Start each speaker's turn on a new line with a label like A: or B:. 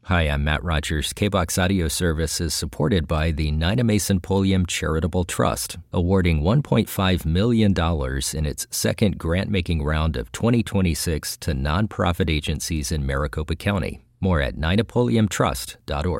A: Hi, I'm Matt Rogers. KBOX Audio Service is supported by the Nina Mason Pulliam Charitable Trust, awarding $1.5 million in its second grant-making round of 2026 to nonprofit agencies in Maricopa County. More at ninapulliamtrust.org.